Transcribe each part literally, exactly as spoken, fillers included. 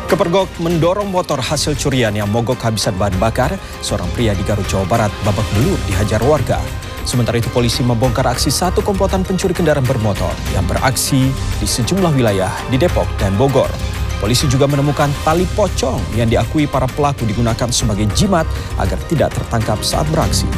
Kepergok mendorong motor hasil curian yang mogok kehabisan bahan bakar, seorang pria di Garut, Jawa Barat babak belur dihajar warga. Sementara itu polisi membongkar aksi satu komplotan pencuri kendaraan bermotor yang beraksi di sejumlah wilayah di Depok dan Bogor. Polisi juga menemukan tali pocong yang diakui para pelaku digunakan sebagai jimat agar tidak tertangkap saat beraksi.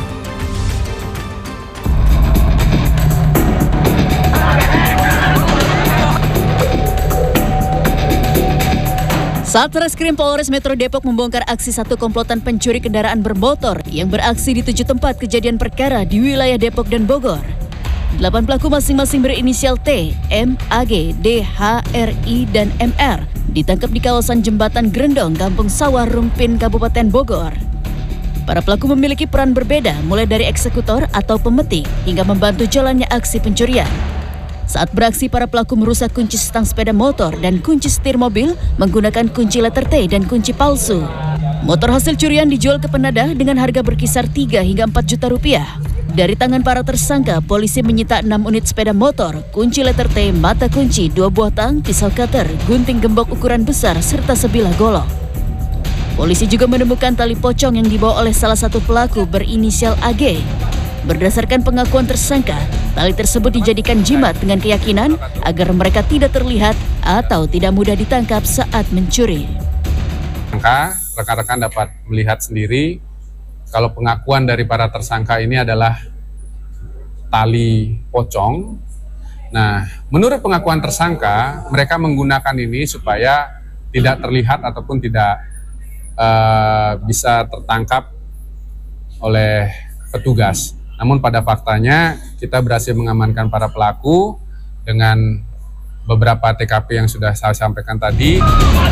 Satreskrim Polres Metro Depok membongkar aksi satu komplotan pencuri kendaraan bermotor yang beraksi di tujuh tempat kejadian perkara di wilayah Depok dan Bogor. Delapan pelaku masing-masing berinisial T, M, A G, D, H, R, I, dan M R ditangkap di kawasan Jembatan Grendong, Kampung Sawah, Rumpin, Kabupaten Bogor. Para pelaku memiliki peran berbeda, mulai dari eksekutor atau pemetik hingga membantu jalannya aksi pencurian. Saat beraksi, para pelaku merusak kunci stang sepeda motor dan kunci setir mobil menggunakan kunci letter T dan kunci palsu. Motor hasil curian dijual ke penadah dengan harga berkisar tiga hingga empat juta rupiah. Dari tangan para tersangka, polisi menyita enam unit sepeda motor, kunci letter T, mata kunci, dua buah tang, pisau cutter, gunting gembok ukuran besar, serta sebilah golok. Polisi juga menemukan tali pocong yang dibawa oleh salah satu pelaku berinisial A G. Berdasarkan pengakuan tersangka, tali tersebut dijadikan jimat dengan keyakinan agar mereka tidak terlihat atau tidak mudah ditangkap saat mencuri. Rekan-rekan dapat melihat sendiri kalau pengakuan dari para tersangka ini adalah tali pocong. Nah, menurut pengakuan tersangka, mereka menggunakan ini supaya tidak terlihat ataupun tidak uh, bisa tertangkap oleh petugas. Namun pada faktanya kita berhasil mengamankan para pelaku dengan beberapa T K P yang sudah saya sampaikan tadi.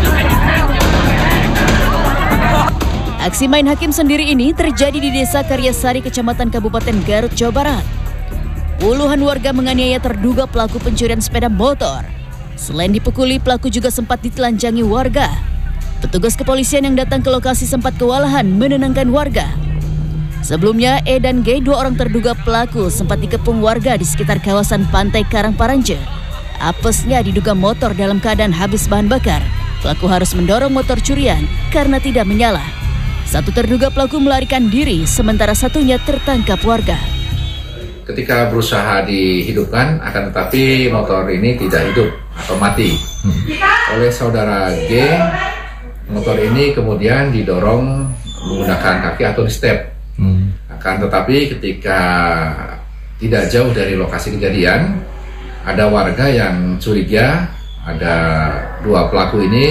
Aksi main hakim sendiri ini terjadi di Desa Karyasari, Kecamatan Kabupaten Garut, Jawa Barat. Puluhan warga menganiaya terduga pelaku pencurian sepeda motor. Selain dipukuli, pelaku juga sempat ditelanjangi warga. Petugas kepolisian yang datang ke lokasi sempat kewalahan menenangkan warga. Sebelumnya, E dan G, dua orang terduga pelaku, sempat dikepung warga di sekitar kawasan Pantai Karangparanje. Apesnya diduga motor dalam keadaan habis bahan bakar. Pelaku harus mendorong motor curian karena tidak menyala. Satu terduga pelaku melarikan diri, sementara satunya tertangkap warga. Ketika berusaha dihidupkan, akan tetapi motor ini tidak hidup atau mati. Hmm. Oleh saudara G, motor ini kemudian didorong menggunakan kaki atau di step. Hmm. Akan tetapi ketika tidak jauh dari lokasi kejadian, ada warga yang curiga ada dua pelaku ini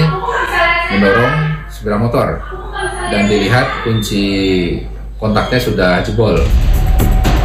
mendorong sepeda motor dan dilihat kunci kontaknya sudah jebol.